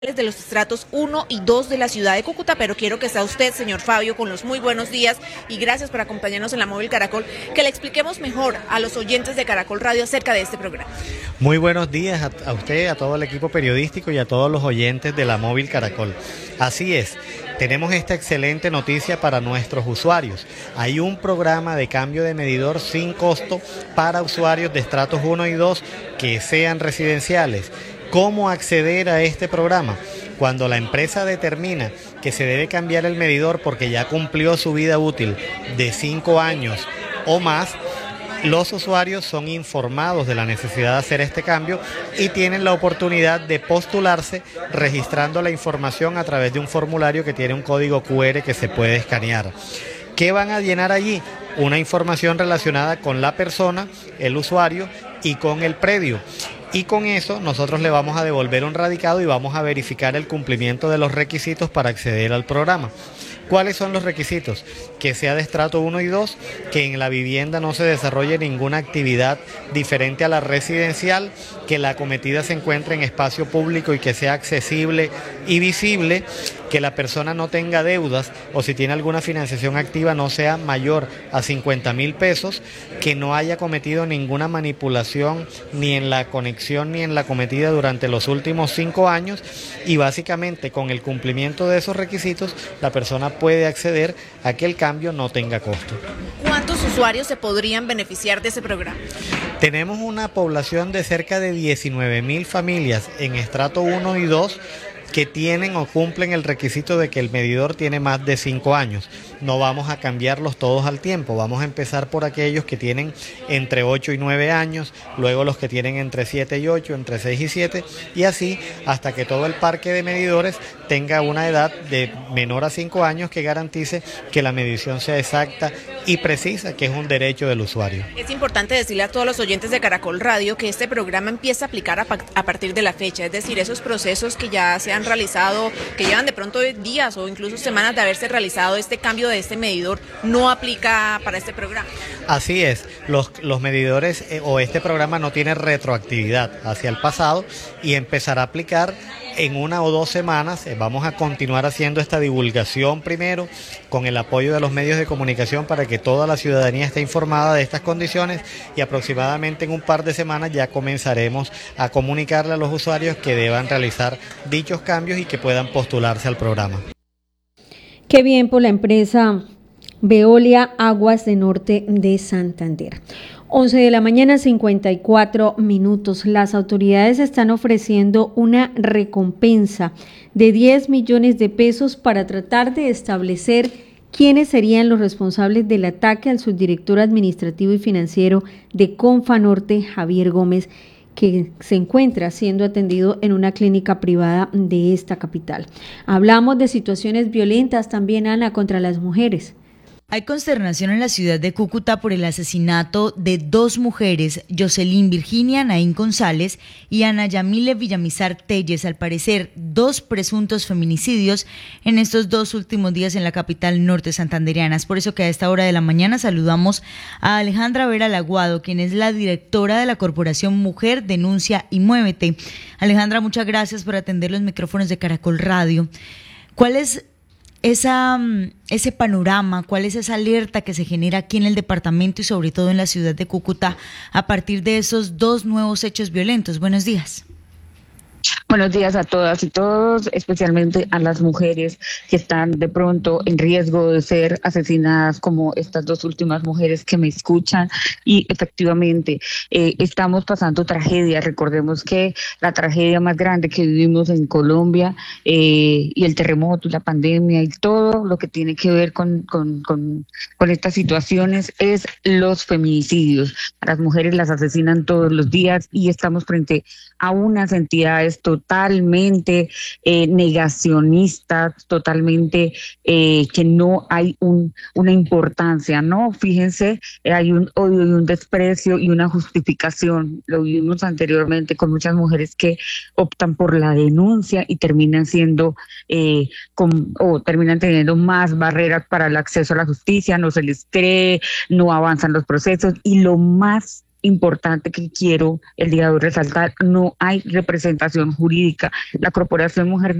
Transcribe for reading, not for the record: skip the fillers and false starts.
De los estratos 1 y 2 de la ciudad de Cúcuta, pero quiero que sea usted, señor Fabio, con los muy buenos días y gracias por acompañarnos en la Móvil Caracol, que le expliquemos mejor a los oyentes de Caracol Radio acerca de este programa. Muy buenos días a usted, a todo el equipo periodístico y a todos los oyentes de la Móvil Caracol. Así es, tenemos esta excelente noticia para nuestros usuarios. Hay un programa de cambio de medidor sin costo para usuarios de estratos 1 y 2 que sean residenciales. ¿Cómo acceder a este programa? Cuando la empresa determina que se debe cambiar el medidor porque ya cumplió su vida útil de 5 años o más, los usuarios son informados de la necesidad de hacer este cambio y tienen la oportunidad de postularse registrando la información a través de un formulario que tiene un código QR que se puede escanear. ¿Qué van a llenar allí? Una información relacionada con la persona, el usuario y con el predio. Y con eso nosotros le vamos a devolver un radicado y vamos a verificar el cumplimiento de los requisitos para acceder al programa. ¿Cuáles son los requisitos? Que sea de estrato 1 y 2, que en la vivienda no se desarrolle ninguna actividad diferente a la residencial, que la acometida se encuentre en espacio público y que sea accesible y visible, que la persona no tenga deudas o si tiene alguna financiación activa no sea mayor a 50,000 pesos, que no haya cometido ninguna manipulación ni en la conexión ni en la acometida durante los últimos 5 años y básicamente con el cumplimiento de esos requisitos la persona puede acceder a que el cambio no tenga costo. ¿Cuántos usuarios se podrían beneficiar de ese programa? Tenemos una población de cerca de 19,000 familias en estrato 1 y 2 que tienen o cumplen el requisito de que el medidor tiene más de 5 años. No vamos a cambiarlos todos al tiempo, vamos a empezar por aquellos que tienen entre 8 y 9 años, luego los que tienen entre 7 y 8, entre 6 y 7, y así hasta que todo el parque de medidores tenga una edad de menor a 5 años que garantice que la medición sea exacta y precisa, que es un derecho del usuario. Es importante decirle a todos los oyentes de Caracol Radio que este programa empieza a aplicar a partir de la fecha, es decir, esos procesos que ya se han realizado, que llevan de pronto días o incluso semanas de haberse realizado este cambio de este medidor, no aplica para este programa. Así es, los medidores o este programa no tiene retroactividad hacia el pasado y empezará a aplicar en 1 o 2 semanas. Vamos a continuar haciendo esta divulgación primero con el apoyo de los medios de comunicación para que toda la ciudadanía esté informada de estas condiciones y aproximadamente en un par de semanas ya comenzaremos a comunicarle a los usuarios que deban realizar dichos cambios y que puedan postularse al programa. Qué bien por la empresa Veolia Aguas de Norte de Santander. 11 de la mañana, 54 minutos. Las autoridades están ofreciendo una recompensa de 10 millones de pesos para tratar de establecer quiénes serían los responsables del ataque al subdirector administrativo y financiero de Confanorte, Javier Gómez, que se encuentra siendo atendido en una clínica privada de esta capital. Hablamos de situaciones violentas también, Ana, contra las mujeres. Hay consternación en la ciudad de Cúcuta por el asesinato de 2 mujeres, Jocelyn Virginia Naín González y Ana Yamile Villamizar Telles, al parecer 2 presuntos feminicidios en estos 2 últimos días en la capital norte santandereana. Es por eso que a esta hora de la mañana saludamos a Alejandra Vera Laguado, quien es la directora de la Corporación Mujer Denuncia y Muévete. Alejandra, muchas gracias por atender los micrófonos de Caracol Radio. ¿Cuál es ese panorama, cuál es esa alerta que se genera aquí en el departamento y sobre todo en la ciudad de Cúcuta a partir de esos 2 nuevos hechos violentos? Buenos días. Buenos días a todas y todos, especialmente a las mujeres que están de pronto en riesgo de ser asesinadas, como estas 2 últimas mujeres que me escuchan. Y efectivamente, estamos pasando tragedia. Recordemos que la tragedia más grande que vivimos en Colombia y el terremoto y la pandemia y todo lo que tiene que ver con estas situaciones es los feminicidios. A las mujeres las asesinan todos los días y estamos frente a unas entidades totalmente negacionistas, totalmente que no hay una importancia, ¿no? Fíjense, hay un odio y un desprecio y una justificación. Lo vimos anteriormente con muchas mujeres que optan por la denuncia y terminan siendo o terminan teniendo más barreras para el acceso a la justicia, no se les cree, no avanzan los procesos y lo más importante que quiero el día de hoy resaltar, no hay representación jurídica. La Corporación Mujer